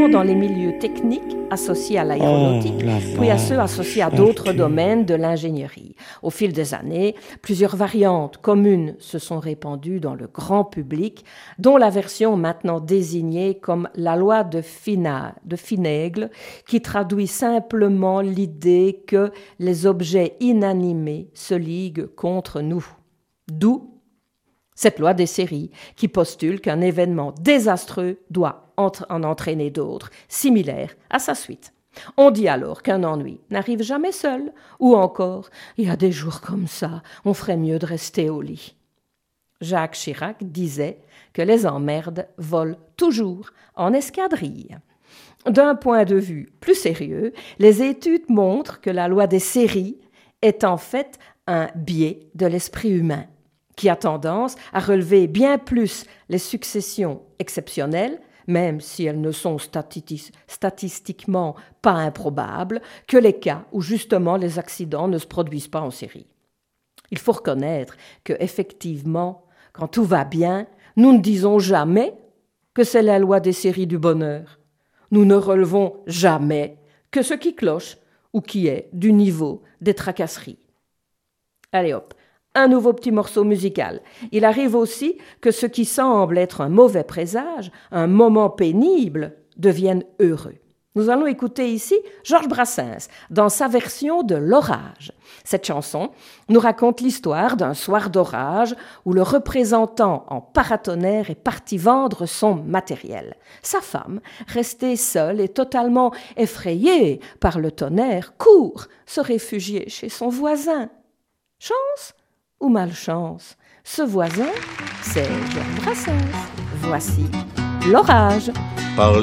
d'abord dans les milieux techniques associés à l'aéronautique, puis à ceux associés à d'autres domaines de l'ingénierie. Au fil des années, plusieurs variantes communes se sont répandues dans le grand public, dont la version maintenant désignée comme la loi de Finègle, qui traduit simplement l'idée que les objets inanimés se liguent contre nous. D'où cette loi des séries qui postule qu'un événement désastreux doit en entraîner d'autres, similaires à sa suite. On dit alors qu'un ennui n'arrive jamais seul, ou encore « il y a des jours comme ça, on ferait mieux de rester au lit ». Jacques Chirac disait que les emmerdes volent toujours en escadrille. D'un point de vue plus sérieux, les études montrent que la loi des séries est en fait un biais de l'esprit humain, qui a tendance à relever bien plus les successions exceptionnelles, même si elles ne sont statistiquement pas improbables, que les cas où justement les accidents ne se produisent pas en série. Il faut reconnaître que, effectivement, quand tout va bien, nous ne disons jamais que c'est la loi des séries du bonheur. Nous ne relevons jamais que ce qui cloche ou qui est du niveau des tracasseries. Allez hop, un nouveau petit morceau musical. Il arrive aussi que ce qui semble être un mauvais présage, un moment pénible, devienne heureux. Nous allons écouter ici Georges Brassens dans sa version de L'Orage. Cette chanson nous raconte l'histoire d'un soir d'orage où le représentant en paratonnerre est parti vendre son matériel. Sa femme, restée seule et totalement effrayée par le tonnerre, court se réfugier chez son voisin. Chance ou malchance? Ce voisin, c'est Georges Brassens. Voici L'Orage.